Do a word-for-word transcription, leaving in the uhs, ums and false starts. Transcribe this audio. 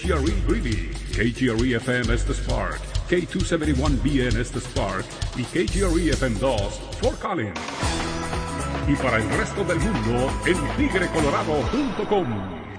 G R E Greeley, K G R E F M Estes Park, K doscientos setenta y uno B N Estes Park y K G R E F M dos Fort Collins. Y para el resto del mundo en tigre colorado punto com.